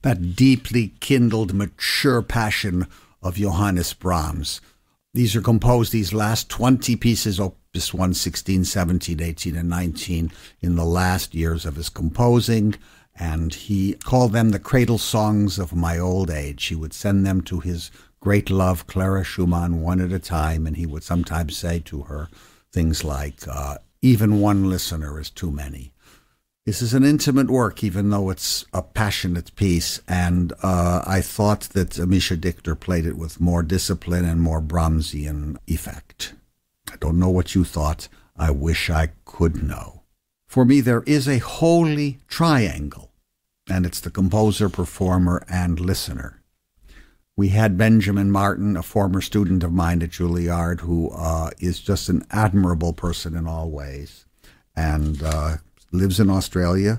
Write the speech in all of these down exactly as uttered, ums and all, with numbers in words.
that deeply kindled, mature passion of Johannes Brahms. These are composed, these last twenty pieces, Opus one, sixteen, seventeen, eighteen, and nineteen, in the last years of his composing, and he called them the cradle songs of my old age. He would send them to his great love, Clara Schumann, one at a time, and he would sometimes say to her things like, uh, even one listener is too many. This is an intimate work, even though it's a passionate piece, and uh, I thought that Misha Dichter played it with more discipline and more Brahmsian effect. I don't know what you thought. I wish I could know. For me, there is a holy triangle, and it's the composer, performer, and listener. We had Benjamin Martin, a former student of mine at Juilliard, who uh, is just an admirable person in all ways, and uh, lives in Australia,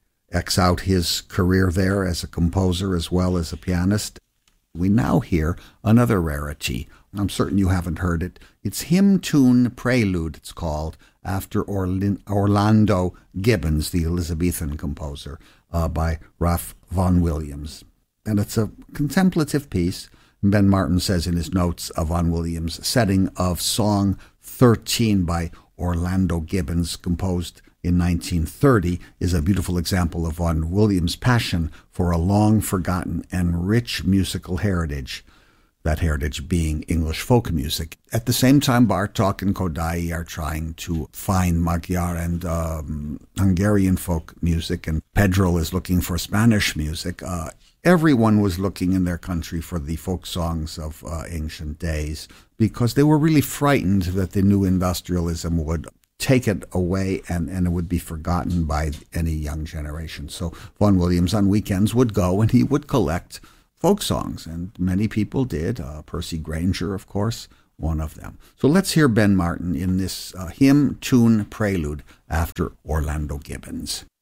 X out his career there as a composer as well as a pianist. We now hear another rarity. I'm certain you haven't heard it. It's Hymn Tune Prelude, it's called, after Orlin- Orlando Gibbons, the Elizabethan composer, uh, by Ralph Vaughan Williams. And it's a contemplative piece. Ben Martin says in his notes of Vaughan Williams' setting of Song thirteen by Orlando Gibbons, composed in nineteen thirty, is a beautiful example of Vaughan Williams' passion for a long-forgotten and rich musical heritage, that heritage being English folk music. At the same time, Bartók and Kodály are trying to find Magyar and um, Hungarian folk music, and Pedro is looking for Spanish music. Uh, everyone was looking in their country for the folk songs of uh, ancient days, because they were really frightened that the new industrialism would take it away and, and it would be forgotten by any young generation. So Vaughan Williams on weekends would go and he would collect folk songs, and many people did. Uh, Percy Grainger, of course, one of them. So let's hear Ben Martin in this uh, hymn tune prelude after Orlando Gibbons.